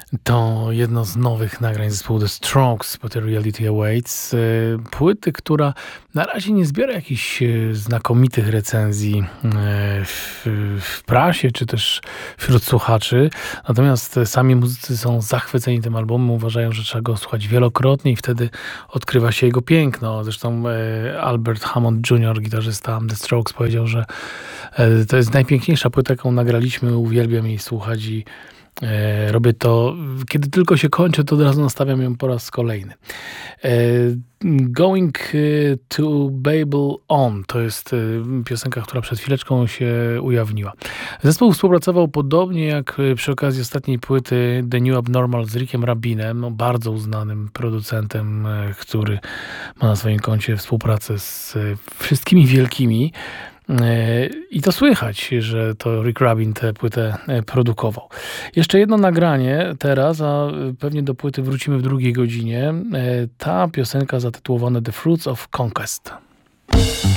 To jedno z nowych nagrań zespołu The Strokes, But the Reality Awaits. Płyty, która na razie nie zbiera jakichś znakomitych recenzji w prasie, czy też wśród słuchaczy. Natomiast sami muzycy są zachwyceni tym albumem, uważają, że trzeba go słuchać wielokrotnie i wtedy odkrywa się jego piękno. Zresztą Albert Hammond Jr., gitarzysta The Strokes, powiedział, że to jest najpiękniejsza płyta, jaką nagraliśmy, uwielbiam jej słuchać i robię to, kiedy tylko się kończy, to od razu nastawiam ją po raz kolejny. Going to Babel On to jest piosenka, która przed chwileczką się ujawniła. Zespół współpracował podobnie jak przy okazji ostatniej płyty The New Abnormal z Rickiem Rabinem, bardzo uznanym producentem, który ma na swoim koncie współpracę z wszystkimi wielkimi. I to słychać, że to Rick Rubin tę płytę produkował. Jeszcze jedno nagranie teraz, a pewnie do płyty wrócimy w drugiej godzinie. Ta piosenka zatytułowana The Fruits of Conquest.